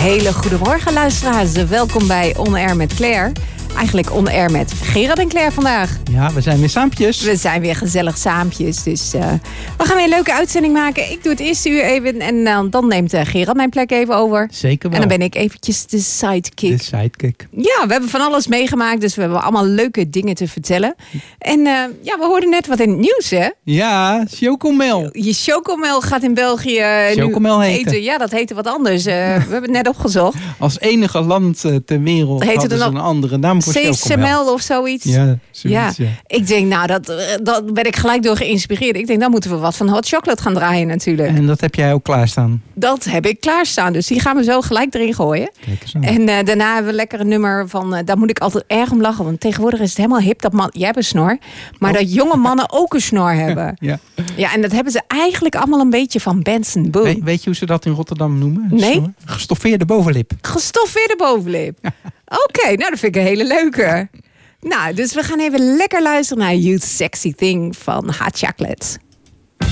hele goede morgen, luisteraars. Welkom bij On Air met Claire. Eigenlijk On Air met Gerard en Claire vandaag. Ja, we zijn weer saampjes. We zijn weer gezellig saampjes. Dus we gaan weer een leuke uitzending maken. Ik doe het eerste uur even en dan neemt Gerard mijn plek even over. Zeker wel. En dan ben ik eventjes de sidekick. De sidekick. Ja, we hebben van alles meegemaakt. Dus we hebben allemaal leuke dingen te vertellen. En we hoorden net wat in het nieuws, hè? Ja, chocomel. Je chocomel gaat in België Chocomel nu heten. Ja, dat heette wat anders. We hebben het net opgezocht. Als enige land ter wereld Heette hadden ze er een andere naam voor chocomel. CSML of zoiets. Ja, zoiets, ja. Ik denk, nou, dat ben ik gelijk door geïnspireerd. Ik denk, dan moeten we wat van hot chocolate gaan draaien natuurlijk. En dat heb jij ook klaarstaan. Dat heb ik klaarstaan, dus die gaan we zo gelijk erin gooien. Kijk eens aan. En daarna hebben we lekker een nummer van, daar moet ik altijd erg om lachen. Want tegenwoordig is het helemaal hip dat jij hebt een snor. Maar dat jonge mannen ook een snor hebben. Ja. Ja, en dat hebben ze eigenlijk allemaal een beetje van Benson Boone. Weet je hoe ze dat in Rotterdam noemen? Nee. Zo, gestoffeerde bovenlip. Gestoffeerde bovenlip. Oké, nou dat vind ik een hele leuke. Nou, dus we gaan even lekker luisteren naar You Sexy Thing van Hot Chocolate.